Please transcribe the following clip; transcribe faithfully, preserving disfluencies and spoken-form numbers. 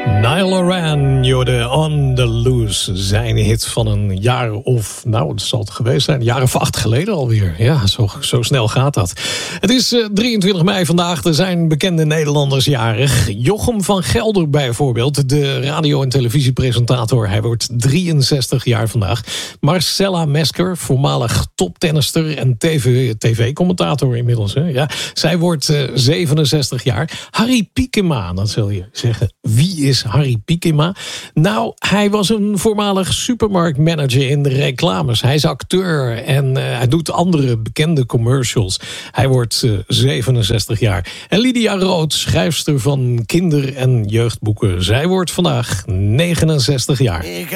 Niall Horan, Jorde on the Loose. Zijn hit van een jaar of, nou, het zal het geweest zijn, een jaar of acht geleden alweer. Ja, zo, zo snel gaat dat. Het is uh, drieëntwintig mei vandaag. Er zijn bekende Nederlanders jarig. Jochem van Gelder bijvoorbeeld, de radio- en televisiepresentator. Hij wordt drieënzestig jaar vandaag. Marcella Mesker, voormalig toptennister en tv-commentator inmiddels. Hè? Ja, zij wordt uh, zevenenzestig jaar. Harry Piekema, dat zul je zeggen. Wie is Harry Piekema? Nou, hij was een voormalig supermarktmanager in de reclames. Hij is acteur en uh, hij doet andere bekende commercials. Hij wordt uh, zevenenzestig jaar. En Lydia Rood, schrijfster van kinder- en jeugdboeken. Zij wordt vandaag negenenzestig jaar.